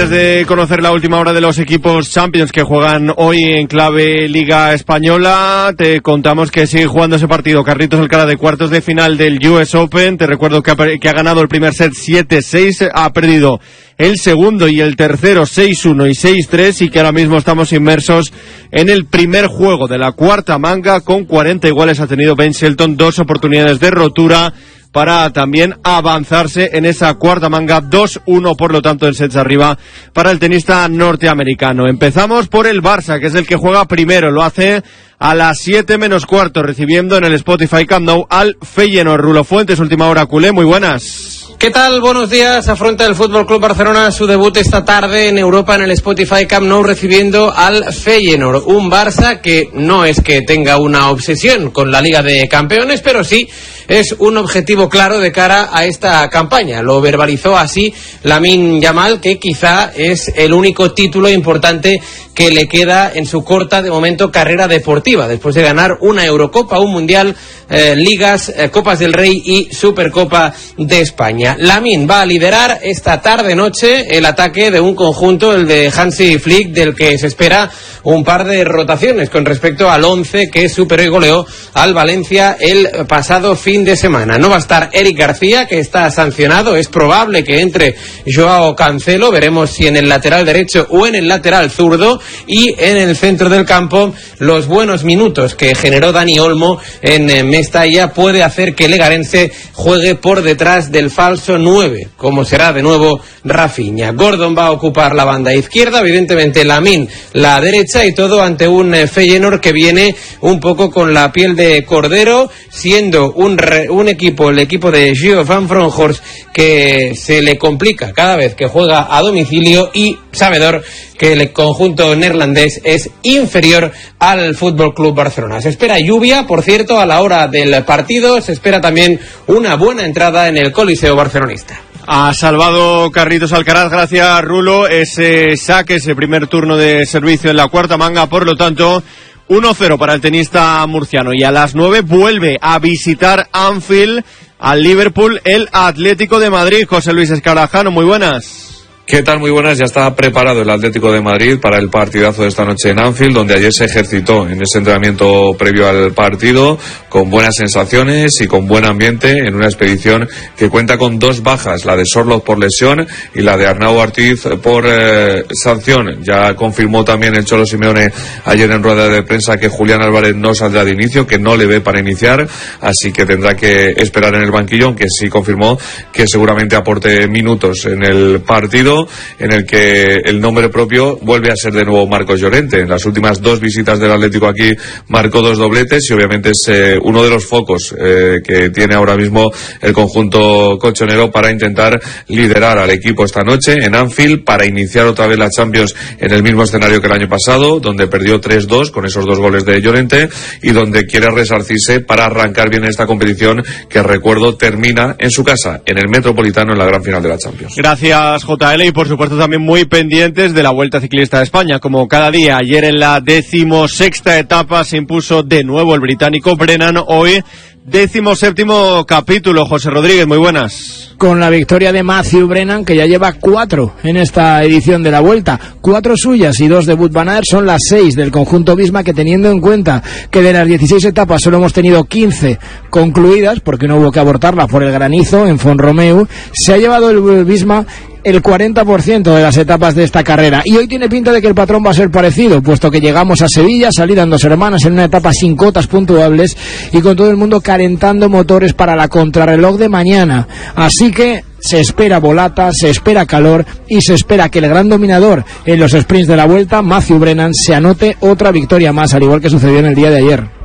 De conocer la última hora de los equipos Champions que juegan hoy en clave Liga Española, te contamos que sigue jugando ese partido Carlitos Alcaraz de cuartos de final del US Open. Te recuerdo que ha ganado el primer set 7-6, ha perdido el segundo y el tercero 6-1 y 6-3, y que ahora mismo estamos inmersos en el primer juego de la cuarta manga. Con 40 iguales ha tenido Ben Shelton, 2 oportunidades de rotura para también avanzarse en esa cuarta manga. 2-1 por lo tanto en sets arriba para el tenista norteamericano. Empezamos por el Barça, que es el que juega primero, lo hace a las 7 menos cuarto, recibiendo en el Spotify Camp Nou al Feyenoord. Rulo Fuentes, última hora culé, muy buenas. ¿Qué tal? Buenos días. Afronta el Fútbol Club Barcelona su debut esta tarde en Europa en el Spotify Camp Nou, recibiendo al Feyenoord, un Barça que no es que tenga una obsesión con la Liga de Campeones, pero sí es un objetivo claro de cara a esta campaña. Lo verbalizó así Lamine Yamal, que quizá es el único título importante que le queda en su corta, de momento, carrera deportiva, después de ganar una Eurocopa, un Mundial, Ligas, Copas del Rey y Supercopa de España. Lamine va a liderar esta tarde-noche el ataque de un conjunto, el de Hansi Flick, del que se espera un par de rotaciones con respecto al 11 que superó y goleó al Valencia el pasado fin de semana. No va a estar Eric García, que está sancionado. Es probable que entre Joao Cancelo, veremos si en el lateral derecho o en el lateral zurdo. Y en el centro del campo, los buenos minutos que generó Dani Olmo en Mestalla puede hacer que Legarense juegue por detrás del falso 9, como será de nuevo Rafinha. Gordon va a ocupar la banda izquierda, evidentemente Lamine la derecha, y todo ante un Feyenoord que viene un poco con la piel de cordero, siendo un equipo, el equipo de Gio Van Bronckhorst, que se le complica cada vez que juega a domicilio, y sabedor que el conjunto neerlandés es inferior al Fútbol Club Barcelona. Se espera lluvia, por cierto, a la hora del partido. Se espera también una buena entrada en el Coliseo barcelonista. Ha salvado Carlitos Alcaraz, gracias Rulo, ese saque, ese primer turno de servicio en la cuarta manga. Por lo tanto, 1-0 para el tenista murciano. Y a las 9 vuelve a visitar Anfield al Liverpool el Atlético de Madrid. José Luis Escarajano, muy buenas. ¿Qué tal? Muy buenas. Ya está preparado el Atlético de Madrid para el partidazo de esta noche en Anfield, donde ayer se ejercitó en ese entrenamiento previo al partido, con buenas sensaciones y con buen ambiente, en una expedición que cuenta con 2 bajas, la de Sorloth por lesión y la de Arnau Ortiz por sanción. Ya confirmó también el Cholo Simeone ayer en rueda de prensa que Julián Álvarez no saldrá de inicio, que no le ve para iniciar, así que tendrá que esperar en el banquillo, aunque sí confirmó que seguramente aporte minutos en el partido, en el que el nombre propio vuelve a ser de nuevo Marcos Llorente. En las últimas 2 visitas del Atlético aquí marcó 2 dobletes, y obviamente es uno de los focos que tiene ahora mismo el conjunto colchonero para intentar liderar al equipo esta noche en Anfield, para iniciar otra vez la Champions en el mismo escenario que el año pasado, donde perdió 3-2 con esos 2 goles de Llorente, y donde quiere resarcirse para arrancar bien esta competición, que recuerdo termina en su casa, en el Metropolitano, en la gran final de la Champions. Gracias, JL. Y por supuesto también muy pendientes de la Vuelta Ciclista de España, como cada día. Ayer en la 16ª etapa se impuso de nuevo el británico Brennan. Hoy 17º capítulo. José Rodríguez, muy buenas. Con la victoria de Matthew Brennan, que ya lleva 4 en esta edición de la Vuelta, 4 suyas y 2 de Wout van Aert, son las 6 del conjunto Visma, que teniendo en cuenta que de las 16 etapas solo hemos tenido 15 concluidas, porque no hubo que abortarla por el granizo en Font-Romeu, se ha llevado el Visma el 40% de las etapas de esta carrera, y hoy tiene pinta de que el patrón va a ser parecido, puesto que llegamos a Sevilla, salida en 2 hermanas en una etapa sin cotas puntuables y con todo el mundo calentando motores para la contrarreloj de mañana. Así que se espera volata, se espera calor y se espera que el gran dominador en los sprints de la Vuelta, Matthew Brennan, se anote otra victoria más, al igual que sucedió en el día de ayer.